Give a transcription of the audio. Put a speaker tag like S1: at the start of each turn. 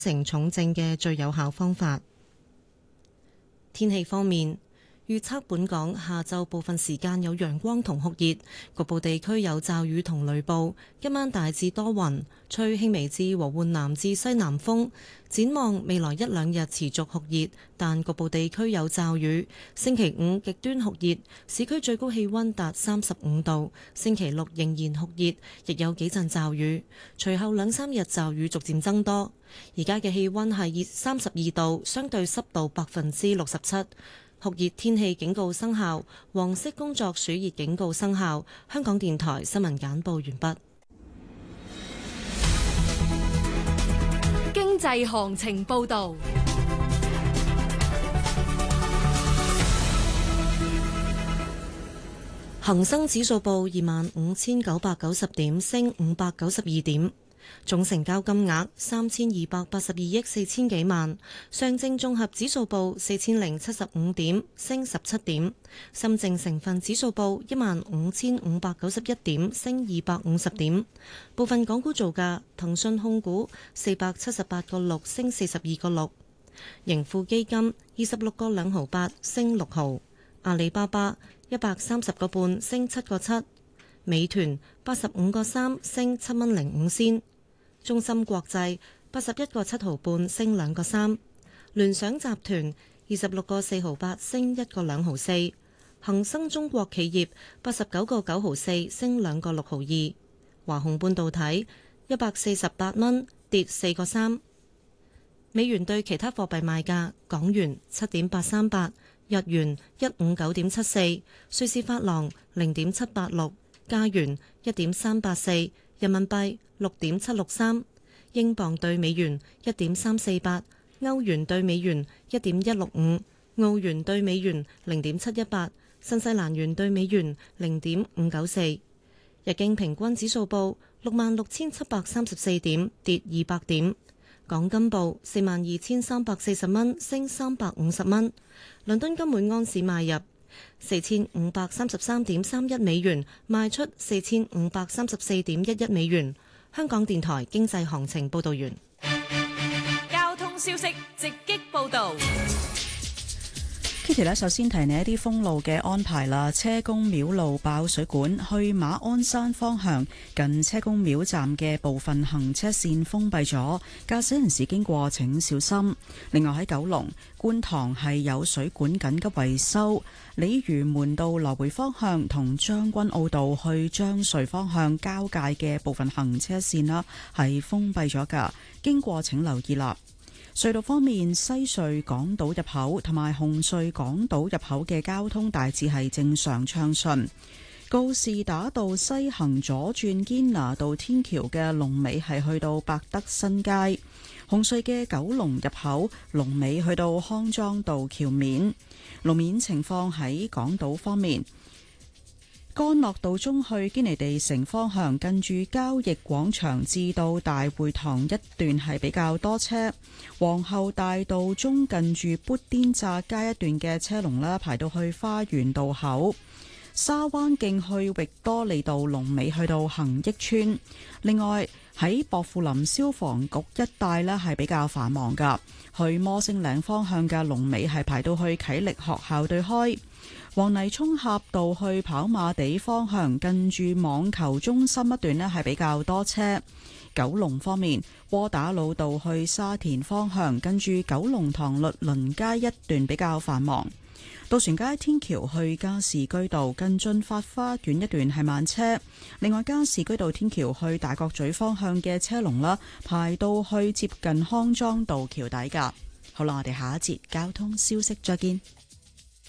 S1: 成重症嘅最有效方法。天氣方面，預測本港下晝部分時間有陽光同酷熱，局部地區有驟雨同雷暴。今晚大致多雲，吹輕微至和緩南至西南風。展望未來一兩日持續酷熱，但局部地區有驟雨。星期五極端酷熱，市區最高氣溫達35度。星期六仍然酷熱，亦有幾陣驟雨。隨後兩三日驟雨逐漸增多。而家嘅氣溫係32度，相對濕度67%。酷熱天氣警告生效，黃色工作暑熱警告生效。香港電台新聞簡報完畢。
S2: 經濟行情報導。
S1: 恒生指數報25,990點，升592點。總成交金額3282億4千幾萬。上證綜合指數報4075點，升17點。深證成分指數報15591點，升250點。部分港股造價：騰訊控股478個6，升42個6；盈富基金26個2毫8，升6毫；阿里巴巴130個半，升7個7；美團85個3，升7蚊05仙。中芯國際81個7毫半，升2個3；聯想集團26個4毫8，升1個2毫4；恒生中國企業89個9毫4，升2個6毫2；華虹半導體148蚊，跌4個3。美元對其他貨幣賣價：港元7.838，日元159.74，瑞士法郎0.786，加元1.384，人民幣6.763，英鎊對美元1.348，歐元對美元1.165，澳元對美元0.718，新西蘭元對美元0.594。日經平均指數報66,734點，跌200點。港金報42,340蚊，升350蚊。倫敦金每安士買入4533.31美元，賣出4534.11美元。香港電台經濟行情報道完。
S2: 交通消息直擊報道。
S3: Kitty 呢，首先提你一啲封路嘅安排啦。車公廟路爆水管，去馬鞍山方向近車公廟站嘅部分行車線封閉咗，駕駛人士經過請小心。另外喺九龍觀塘係有水管緊急維修，鯉魚門道來回方向同將軍澳道去將隧方向交界嘅部分行車線啦係封閉咗㗎，經過請留意啦。隧道方面，西隧港島入口同埋紅隧港島入口嘅交通大致係正常暢順。告士打道西行左轉堅拿道天橋嘅龍尾係去到百德新街，紅隧嘅九龍入口龍尾去到康莊道橋面。路面情況喺港島方面，干諾道中去堅尼地城方向，近住交易廣場至到大會堂一段係比較多車。皇后大道中近住砵甸乍街一段嘅車龍啦，排到去花園道口。沙灣徑去域多利道龍尾去到恒益村。另外喺薄扶林消防局一帶呢係比較繁忙噶，去摩星嶺方向嘅龍尾係排到去啟力學校對開。黃泥涌峽道去跑馬地方向，近住網球中心一段呢係比較多車。九龍方面，窩打老道去沙田方向，近住九龍塘律倫街一段比較繁忙。渡船街天橋去加士居道近駿發花園一段係慢車。另外，加士居道天橋去大角咀方向嘅車龍啦，排到去接近康莊道橋底噶。好啦，我哋下一節交通消息再見。